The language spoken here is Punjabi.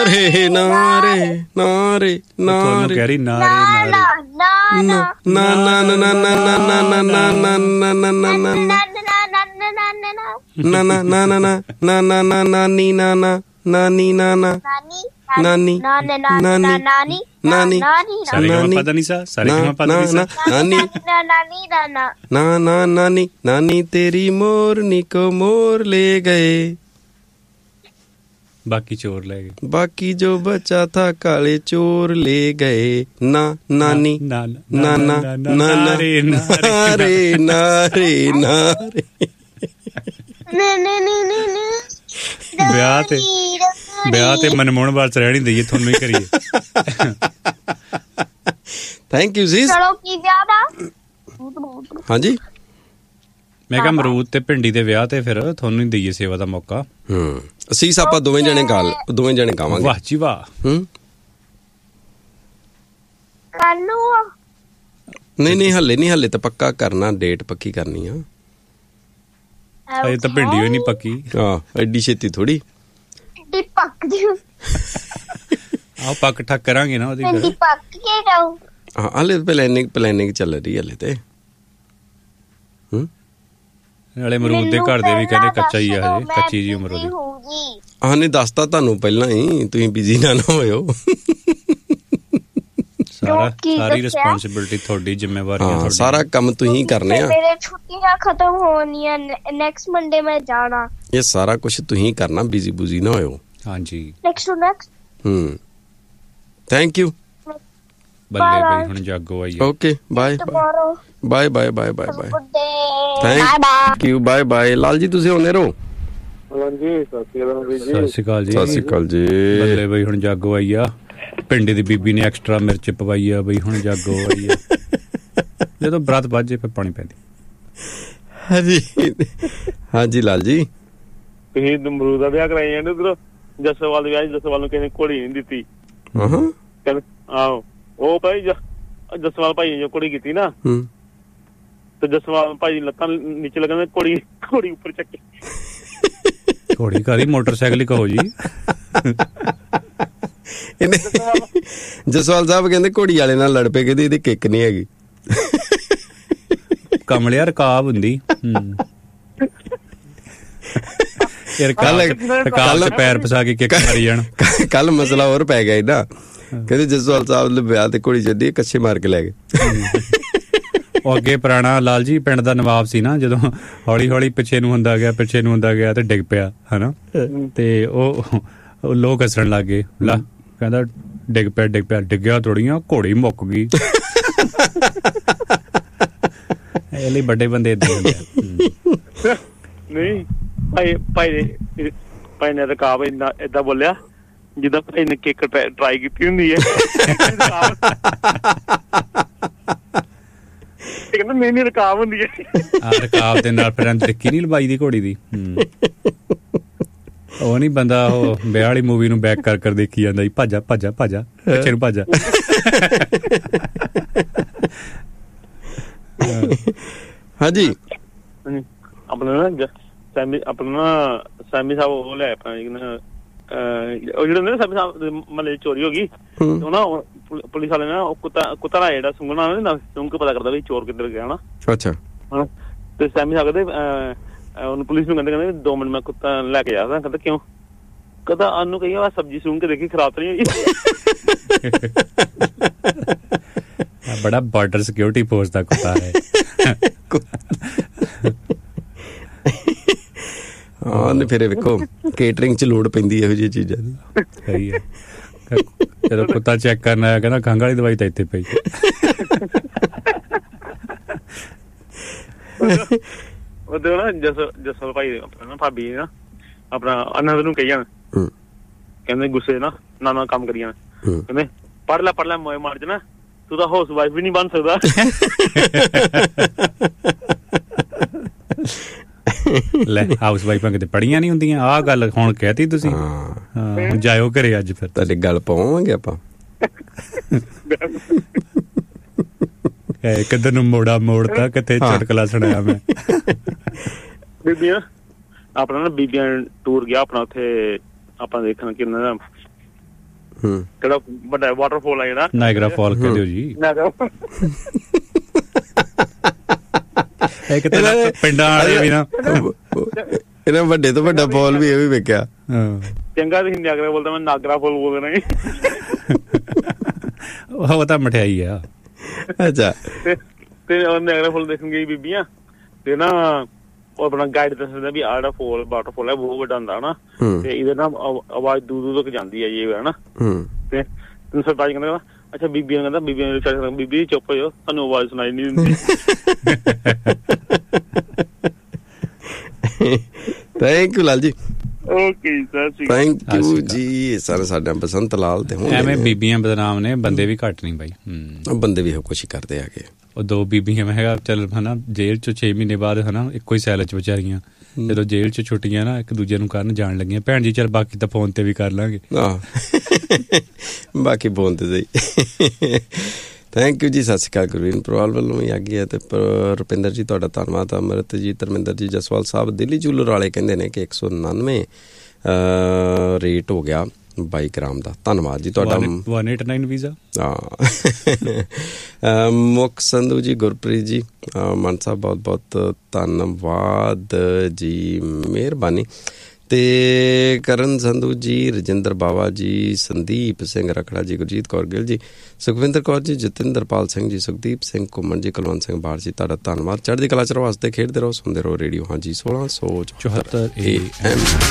ਰੇ ਨਾਰੇ ਨਾਰੇ ਨਾਰੇ ਕਹਿ ਰਹੀ ਨਾਰੇ ਨਾਰੇ ਨਾ ਨਾ ਨਾ ਨਾ ਨਾ ਨਾ ਨਾ ਨਾ ਨਾ ਨਾ ਨਾ ਨਾ ਨਾ ਨਾ ਨਾ ਨਾ ਨਾਨੀ ਨਾਨਾ ਨਾਨੀ ਨਾਨਾ ਨਾਨੀ ਨਾਨੀ ਨਾਨੀ ਸਾਰੇ ਪਤਾ ਨਹੀਂ ਸਾ ਸਾਰੇ ਪਤਾ ਨਹੀਂ ਸਾ ਨਾਨੀ ਨਾ ਨਾ ਨਾਨੀ ਨਾਨੀ ਤੇਰੀ ਮੋਰਨੀ ਕੋ ਮੋਰ ਲੈ ਗਏ बाकी चोर ले गए बाकी जो बचा था काले चोर ले गए ना नानी नाना नाना रे नारे नारे नारे ਵਿਆਹ ਤੇ ਮਨਮੋਹਣ ਵਾਲ ਚ ਰਹਿਣੀ ਦਈਏ ਤੁਹਾਨੂੰ ਹੀ ਕਰੀਏ ਥੈਂਕ ਯੂ ਜੀ ਚਲੋ ਕੀ ਵਿਆਹ ਦਾ ਹਾਂਜੀ ਮੈਂ ਕਿਹਾ ਅਮਰੂਦ ਤੇ ਭਿੰਡੀ ਦੇ ਵਿਆਹ ਤੇ ਫਿਰ ਤੁਹਾਨੂੰ ਹੀ ਦਈਏ ਸੇਵਾ ਦਾ ਮੌਕਾ ਅਸੀਸ ਆਪਾਂ ਦੋਵੇਂ ਜਣੇ ਗਾਵਾਂਗੇ ਵਾਹ ਜੀ ਵਾਹ ਨਹੀਂ ਹੱਲੇ ਤਾਂ ਪੱਕਾ ਕਰਨਾ ਡੇਟ ਪੱਕੀ ਕਰਨੀ ਆ ਅਜੇ ਤਾਂ ਭਿੰਡੀ ਹੋਈ ਨਹੀਂ ਪੱਕੀ ਐਡੀ ਛੇਤੀ ਥੋੜੀ ਆਹ ਪੱਕ ਠੱਕ ਕਰਾਂਗੇ ਨਾ ਉਹਦੀ ਫਿਰ ਹਲੇ ਪਲੈਨਿੰਗ ਚੱਲ ਰਹੀ ਹਲੇ ਤੇ ਨਾਲੇ ਅਮਰੂਦ ਦੇ ਘਰ ਦੇ ਵੀ ਕਹਿੰਦੇ ਕੱਚਾ ਹੀ ਆ ਹਜੇ ਕੱਚੀ ਜੀ ਉਮਰ ਉਹਦੀ ਨਹੀਂ ਦੱਸਤਾ ਤੁਹਾਨੂੰ ਪਹਿਲਾਂ ਹੀ ਤੁਸੀਂ ਬਿਜ਼ੀ ਨਾ ਹੋਇਓ ਸਾਰੀ ਰਿਸਪੌਂਸਿਬਿਲਟੀ ਤੁਹਾਡੀ ਜ਼ਿੰਮੇਵਾਰੀ ਹੈ ਸਾਰਾ ਕੰਮ ਤੁਸੀਂ ਕਰਨੇ ਆ ਮੇਰੇ ਛੁੱਟੀਆਂ ਖਤਮ ਹੋਣੀਆਂ ਨੈਕਸਟ ਮੰਡੇ ਮੈਂ ਜਾਣਾ ਇਹ ਸਾਰਾ ਕੁਝ ਤੁਸੀਂ ਕਰਨਾ ਬਿਜ਼ੀ ਬੁਜ਼ੀ ਨਾ ਹੋਇਓ ਹਾਂਜੀ ਨੈਕਸਟ ਥੈਂਕ ਯੂ ਬੱਲੇ ਬਈ ਹੁਣ ਜਾਗੋ ਆਈ okay bye bye bye bye bye bye thank you bye bye Lal ji ਤੁਸੀਂ ਆਉਂਦੇ ਰਹੋ ਸਤਿ ਸ਼੍ਰੀ ਅਕਾਲ ਜੀ ਸਤਿ ਸ਼੍ਰੀ ਅਕਾਲ ਜੀ ਬੱਲੇ ਬਈ ਹੁਣ ਜਾਗੋ ਆਈ ਆ ਪਿੰਡੇ ਦੀ ਬੀਬੀ ਨੇ ਐਕਸਟਰਾ ਮਿਰਚ ਪਵਾਈ ਆ ਬਈ ਹੁਣ ਜਾਗੋ ਆਈ ਆ ਜਦੋਂ ਬਰਾਤ ਵੱਜੇ ਫਿਰ ਪਾਣੀ ਪੈਂਦੀ ਹਾਂਜੀ ਲਾਲ ਜੀ ਤੁਸੀਂ ਅਮਰੂਦ ਦਾ ਵਿਆਹ ਕਰਾਈ ਜਾਂਦੇ ਉਧਰੋਂ ਜਸਵਾਲ ਵਿਆਹ ਜਸਵਾਲ ਨੂੰ ਕਿਸੇ ਨੇ ਘੋੜੀ ਨਹੀਂ ਦਿੱਤੀ ਆਹੋ ਉਹ ਭਾਈ ਜਸਵਾਲ ਭਾਈ ਜੋ ਕੁੜੀ ਕੀਤੀ ਨਾ ਤੇ ਜਸਵਾਲ ਭਾਈ ਲੱਤਾਂ ਨੀਚੇ ਲੱਗਣ ਘੋੜੀ ਉੱਪਰ ਚੱਕੀ ਘੋੜੀ ਕਾਹਦੀ ਮੋਟਰਸਾਈਕਲ ਹੀ ਕਹੋ ਜੀ ਜਸਵਾਲ ਸਾਹਿਬ ਕਹਿੰਦੇ ਘੋੜੀ ਵਾਲੇ ਨਾਲ ਲੜ ਪਏ ਕਹਿੰਦੇ ਇਹਦੀ ਕਿੱਕ ਨਹੀਂ ਹੈਗੀ ਕਮਲਿਆ ਰਕਾਬ ਹੁੰਦੀ ਕੱਲ ਪੈਰ ਫਸਾ ਕੇ ਕਿੱਕ ਮਾਰੀ ਜਾਣ ਕੱਲ ਮਸਲਾ ਹੋਰ ਪੈ ਗਿਆ ਇਹਦਾ ਕਹਿੰਦੇ ਜਸਵਾਲ ਸਾਹਿਬ ਦੇ ਵਿਆਹ ਤੇ ਘੋੜੀ ਚੱਲੀ ਕੱਛੇ ਮਾਰ ਕੇ ਲੈ ਗਏ ਉਹ ਅੱਗੇ ਪੁਰਾਣਾ ਲਾਲ ਜੀ ਪਿੰਡ ਦਾ ਨਵਾਬ ਸੀ ਨਾ ਜਦੋਂ ਹੌਲੀ ਹੌਲੀ ਪਿੱਛੇ ਨੂੰ ਹੁੰਦਾ ਗਿਆ ਤੇ ਡਿੱਗ ਪਿਆ ਹਨਾ ਤੇ ਉਹ ਲੋਕ ਹੱਸਣ ਲੱਗ ਗਏ ਲਾ ਕਹਿੰਦਾ ਡਿੱਗ ਪਿਆ ਡਿੱਗਿਆ ਥੋੜੀਆਂ ਘੋੜੀ ਮੁੱਕ ਗਈ ਇਹ ਲਈ ਵੱਡੇ ਬੰਦੇ ਏਦਾਂ ਹੁੰਦੇ ਨਹੀਂ ਭਾਈ ਨੇ ਰਕਾਬ ਏਦਾਂ ਬੋਲਿਆ ਜਿੱਦਾਂ ਭਾਈ ਨੇ ਕੇਕ ਟਰਾਈ ਕੀਤੀ ਹੁੰਦੀ ਹੈ ਕਹਿੰਦਾ ਨਹੀਂ ਰਕਾਬ ਹੁੰਦੀ ਹੈ ਰਕਾਬ ਦੇ ਨਾਲ ਫਿਰ ਡਿੱਕੀ ਨੀ ਲਵਾਈ ਦੀ ਘੋੜੀ ਦੀ ਉਹ ਨੀ ਬੰਦਾ ਉਹ ਵਿਆਹ ਵਾਲੀ ਮੂਵੀ ਨੂੰ ਬੈਕ ਕਰ ਦੇਖੀ ਜਾਂਦਾ ਭਾਜਾ ਪਿੱਛੇ ਨੂੰ ਭਾਜਾ ਹਾਂਜੀ ਆਪਣਾ ਸੈਮੀ ਸਾਹਿਬ ਉਹ ਲੈ ਆਪਣਾ ਉਹ ਜਿਹੜੇ ਹੁੰਦੇ ਨਾ ਸੈਮੀ ਸਾਹਿਬ ਮਹੱਲੇ ਚੋਰੀ ਹੋ ਗਈ ਉਹ ਨਾ ਪੁਲਿਸ ਵਾਲੇ ਨਾ ਉਹ ਕੁੱਤਾ ਨਾ ਜਿਹੜਾ ਸੁੰਘਣਾ ਨਾ ਸੁੰਘ ਕੇ ਪਤਾ ਕਰਦਾ ਵੀ ਚੋਰ ਕਿੱਧਰ ਗਿਆ ਨਾ ਅੱਛਾ ਤੇ ਸੈਮੀ ਸਾਹਿਬ ਕਹਿੰਦੇ ਉਹਨੂੰ ਪੁਲਿਸ ਨੂੰ ਕਹਿੰਦੇ 2 ਮਿੰਟ ਮੈਂ ਕੁੱਤਾ ਲੈ ਕੇ ਜਾਦਾ ਕਹਿੰਦਾ ਕਿਉਂ ਕਹਿੰਦਾ ਉਹਨੂੰ ਕਹੀਏ ਸਬਜ਼ੀ ਸੁੰਘ ਕੇ ਦੇਖੀ ਖਰਾਬ ਤਾਂ ਨਹੀਂ ਹੋਈ ਬੜਾ ਬਾਰਡਰ ਸਿਕਿਉਰਿਟੀ ਫੋਰਸ ਦਾ ਕੁੱਤਾ ਹੈ ਹਾਂ ਫਿਰ ਵੇਖੋ ਕੇਟਰਿੰਗ ਚ ਲੋੜ ਪੈਂਦੀ ਇਹੋ ਜਿਹੀ ਚੀਜ਼ਾਂ ਦੀ ਸਹੀ ਹੈ ਜਦੋਂ ਕੁੱਤਾ ਚੈੱਕ ਕਰਨ ਆਇਆ ਕਹਿੰਦਾ ਖੰਘ ਵਾਲੀ ਦਵਾਈ ਤਾਂ ਇੱਥੇ ਪਈ ਉਹਦੇ ਨਾ ਜਸਲ ਭਾਈ ਆਪਣਾ ਭਾਬੀ ਨਾ ਆਪਣਾ ਅਨੰਦ ਨੂੰ ਕਹੀ ਜਾਣ ਕਹਿੰਦੇ ਗੁੱਸੇ ਨਾ ਕੰਮ ਕਰੀ ਜਾਣ ਕਹਿੰਦੇ ਪੜ੍ਹ ਲੈ ਮੋਏ ਮਾਰ ਜਾਣਾ ਤੂੰ ਤਾਂ ਹਾਊਸ ਵਾਈਫ ਵੀ ਨਹੀਂ ਬਣ ਸਕਦਾ ਲੈ ਹਾਊਸ ਵਾਈਫਾਂ ਕਿਤੇ ਪੜ੍ਹੀਆਂ ਨਹੀਂ ਹੁੰਦੀਆਂ ਆਹ ਗੱਲ ਹੁਣ ਕਹਿਤੀ ਤੁਸੀਂ ਹੁਣ ਜਾਇਓ ਘਰੇ ਅੱਜ ਫਿਰ ਤੁਹਾਡੇ ਗੱਲ ਪਾਵਾਂਗੇ ਆਪਾਂ ਕਿੱਧਰ ਨੂੰ ਮੋੜਤਾ ਕਿਤੇ ਚੁਟਕਲਾ ਸੁਣਾਇਆ ਮੈਂ ਬੀਬੀਆਂ ਆਪਣਾ ਨਾ ਬੀਬੀਆਂ ਟੂਰ ਗਿਆ ਆਪਣਾ ਉੱਥੇ ਆਪਾਂ ਦੇਖਣਾ ਕਿ ਉਹਨਾਂ ਦਾ ਜਿਹੜਾ ਵੱਡਾ ਵਾਟਰਫਾਲ ਆ ਜਿਹੜਾ ਨਾਇਗਰਾ ਫਾਲ ਕਹਿੰਦੇ ਹੋ ਜੀ। ਇੱਕ ਤਾਂ ਪਿੰਡਾਂ ਵਾਲੇ ਵੀ ਨਾ ਇਹਨਾਂ ਵੱਡੇ ਤੋਂ ਵੱਡਾ ਫਾਲ ਵੀ ਇਹ ਵੀ ਵੇਖਿਆ। ਚੰਗਾ ਤੁਸੀਂ ਨਾਇਗਰਾ ਬੋਲਦਾ, ਮੈਂ ਨਾਗਰਾ ਫਾਲ ਬੋਲ ਰਿਹਾ। ਉਹ ਤਾਂ ਮਠਿਆਈ ਆ। ਅੱਛਾ। ਤੇ ਨਾਇਗਰਾ ਫਾਲ ਦੇਖਣ ਗਈ ਬੀਬੀਆਂ ਤੇ ਨਾ ਉਹ ਆਪਣਾ ਗਾਈਡ ਦੱਸਦਾ ਵੀ ਆਹ ਜਿਹੜਾ ਫਾਲ ਵਾਟਰਫਾਲ ਹੈ ਬਹੁਤ ਵੱਡਾ ਹੁੰਦਾ ਹਨਾ, ਤੇ ਇਹਦੇ ਨਾਲ ਆਵਾਜ਼ ਦੂਰ ਦੂਰ ਤੱਕ ਜਾਂਦੀ ਹੈ ਜੀ ਹਨਾ। ਤੇ ਸਰਪੰਚ ਕਹਿੰਦਾ ਅੱਛਾ ਬੀਬੀਆਂ ਕਹਿੰਦਾ ਬੀਬੀਆਂ ਬੀਬੀ ਚੁੱਪ ਹੋ ਜਾਓ, ਤੁਹਾਨੂੰ ਆਵਾਜ਼ ਸੁਣਾਈ ਨੀ ਦਿੰਦੀ। Thank you Lal ji. Okay sir, thank you ਜੀ। ਸਾਰੇ ਸਾਡਾ ਬਸੰਤ ਲਾਲ ਤੇ ਹੁਣ ਐਵੇਂ ਬੀਬੀਆਂ ਬਦਨਾਮ ਨੇ, ਬੰਦੇ ਵੀ ਘੱਟ ਨਹੀਂ ਬਾਈ। ਬੰਦੇ ਵੀ ਕੁਛ ਹੀ ਕਰਦੇ ਆਗੇ। ਉਹ 2 ਬੀਬੀਆਂ ਮੈਂ ਹੈਗਾ ਚੱਲ ਹਨਾ ਜੇਲ੍ਹ ਚ 6 ਮਹੀਨੇ ਬਾਅਦ ਹਨਾ ਇੱਕੋ ਹੀ ਸੈਲ ਚ ਵਿਚਾਰੀਆਂ, ਜਦੋਂ ਜੇਲ੍ਹ ਚ ਛੁੱਟੀਆਂ ਨਾ ਇੱਕ ਦੂਜੇ ਨੂੰ ਕਰਨ ਜਾਣ ਲੱਗੀਆਂ, ਭੈਣ ਜੀ ਚੱਲ ਬਾਕੀ ਤਾਂ ਫੋਨ ਤੇ ਵੀ ਕਰ ਲਾਂਗੇ। ਬਾਕੀ ਫੋਨ ਤੇ ਸਹੀ। ਥੈਂਕ ਯੂ ਜੀ। ਸਤਿ ਸ਼੍ਰੀ ਅਕਾਲ। ਗੁਰਵੀਨ ਪ੍ਰਵਾਲ ਵੱਲੋਂ ਵੀ ਆ ਗਈ ਹੈ। ਤੇ ਰੁਪਿੰਦਰ ਜੀ ਤੁਹਾਡਾ ਧੰਨਵਾਦ। ਅਮਰਿਤ ਜੀ, ਧਰਮਿੰਦਰ ਜੀ, ਜਸਵਾਲ ਸਾਹਿਬ ਦਿੱਲੀ ਜੂਲਰ ਵਾਲੇ ਕਹਿੰਦੇ ਨੇ ਕਿ 199 ਰੇਟ ਹੋ ਗਿਆ 22 ਗ੍ਰਾਮ ਦਾ। ਧੰਨਵਾਦ ਜੀ ਤੁਹਾਡਾ। 189 ਵੀਜ਼ਾ। ਮੁੱਖ ਸੰਧੂ ਜੀ, ਗੁਰਪ੍ਰੀਤ ਜੀ, ਮਨ ਸਾਹਿਬ ਬਹੁਤ ਬਹੁਤ ਧੰਨਵਾਦ ਜੀ, ਮਿਹਰਬਾਨੀ। ਤੇ ਕਰਨ ਸੰਧੂ ਜੀ, ਰਜਿੰਦਰ ਬਾਵਾ ਜੀ, ਸੰਦੀਪ ਸਿੰਘ ਰਖੜਾ ਜੀ, ਗੁਰਜੀਤ ਕੌਰ ਗਿੱਲ ਜੀ, ਸੁਖਵਿੰਦਰ ਕੌਰ ਜੀ, ਜਤਿੰਦਰਪਾਲ ਸਿੰਘ ਜੀ, ਸੁਖਦੀਪ ਸਿੰਘ ਘੁੰਮਣ ਜੀ, ਕੁਲਵੰਤ ਸਿੰਘ ਬਾੜ ਜੀ, ਤੁਹਾਡਾ ਧੰਨਵਾਦ। ਚੜ੍ਹਦੀ ਕਲਾ ਚ ਰਹੋ, ਹੱਸਦੇ ਖੇਡਦੇ ਰਹੋ, ਸੁਣਦੇ ਰਹੋ ਰੇਡੀਓ ਹਾਂਜੀ 1674 AM।